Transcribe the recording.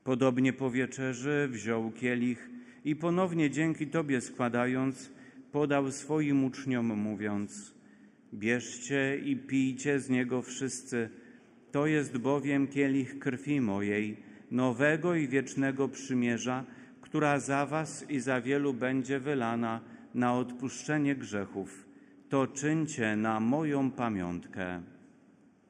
Podobnie po wieczerzy wziął kielich i ponownie dzięki Tobie składając, podał swoim uczniom, mówiąc: bierzcie i pijcie z niego wszyscy, to jest bowiem kielich krwi mojej, nowego i wiecznego przymierza, która za was i za wielu będzie wylana na odpuszczenie grzechów. To czyńcie na moją pamiątkę.